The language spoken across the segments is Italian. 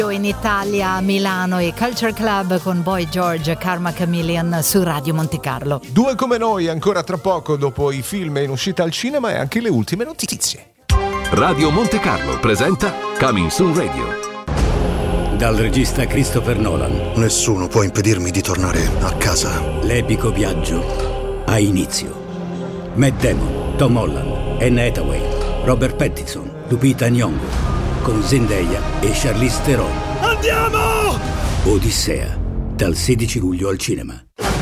In Italia, a Milano e Culture Club con Boy George, Karma Chameleon su Radio Monte Carlo. Due come noi ancora tra poco, dopo i film in uscita al cinema e anche le ultime notizie. Radio Monte Carlo presenta Coming Soon Radio. Dal regista Christopher Nolan. Nessuno può impedirmi di tornare a casa. L'epico viaggio ha inizio. Matt Damon, Tom Holland, Anne Hathaway, Robert Pattinson, Lupita Nyong'o, con Zendaya e Charlize Theron. Andiamo! Odissea, dal 16 luglio al cinema.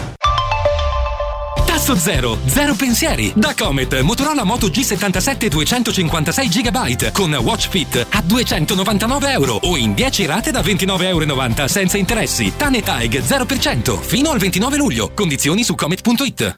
Tasso zero pensieri. Da Comet, Motorola Moto G77 256 GB con Watch Fit a €299 o in 10 rate da €29,90 senza interessi. TAG 0% fino al 29 luglio. Condizioni su comet.it.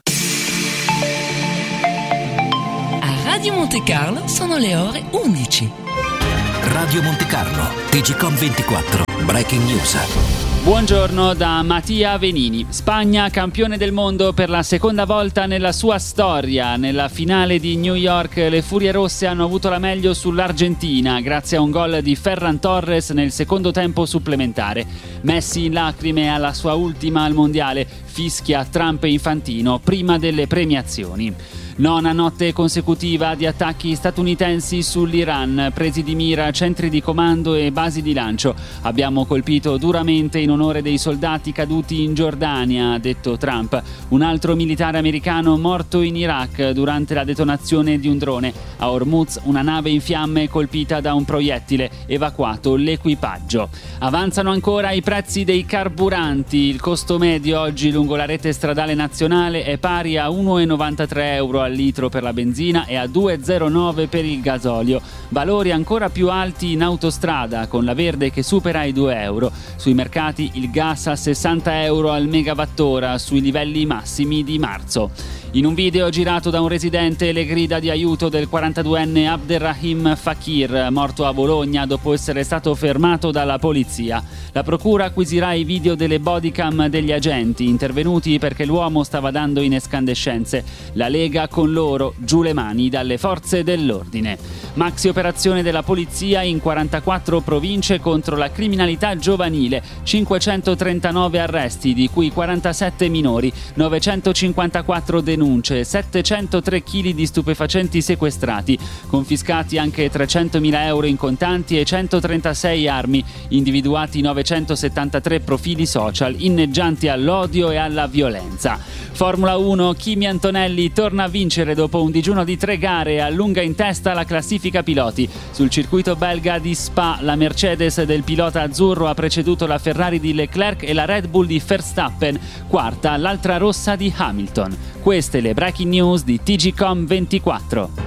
A Radio Monte Carlo sono le ore 11. Radio Monte Carlo, TGcom 24, Breaking News. Buongiorno da Mattia Venini. Spagna campione del mondo per la seconda volta nella sua storia. Nella finale di New York le Furie Rosse hanno avuto la meglio sull'Argentina grazie a un gol di Ferran Torres nel secondo tempo supplementare. Messi in lacrime alla sua ultima al mondiale, fischia Trump e Infantino prima delle premiazioni. Nona notte consecutiva di attacchi statunitensi sull'Iran, presi di mira centri di comando e basi di lancio. Abbiamo colpito duramente in onore dei soldati caduti in Giordania, ha detto Trump. Un altro militare americano morto in Iraq durante la detonazione di un drone. A Hormuz una nave in fiamme colpita da un proiettile, evacuato l'equipaggio. Avanzano ancora i prezzi dei carburanti. Il costo medio oggi lungo la rete stradale nazionale è pari a €1,93 al litro per la benzina e a €2,09 per il gasolio, valori ancora più alti in autostrada con la verde che supera i €2. Sui mercati il gas a €60 al megawattora sui livelli massimi di marzo. In un video girato da un residente le grida di aiuto del 42enne Abderrahim Fakir, morto a Bologna dopo essere stato fermato dalla polizia. La procura acquisirà i video delle bodycam degli agenti intervenuti perché l'uomo stava dando in escandescenze. La Lega con loro, giù le mani dalle forze dell'ordine. Maxi operazione della polizia in 44 province contro la criminalità giovanile, 539 arresti, di cui 47 minori, 954 denunce, 703 kg di stupefacenti sequestrati, confiscati anche €300.000 in contanti e 136 armi, individuati 973 profili social inneggianti all'odio e alla violenza. Formula 1, Kimi Antonelli torna a vincere dopo un digiuno di 3 gare e allunga in testa la classifica piloti. Sul circuito belga di Spa la Mercedes del pilota azzurro ha preceduto la Ferrari di Leclerc e la Red Bull di Verstappen, quarta l'altra rossa di Hamilton. Queste le breaking news di TGcom 24.